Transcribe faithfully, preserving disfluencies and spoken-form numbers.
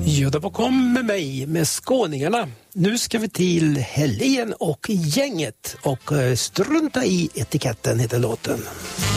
Ja, det var kom med mig med skåningarna. Nu ska vi till Hellén och gänget och strunta i etiketten heter låten.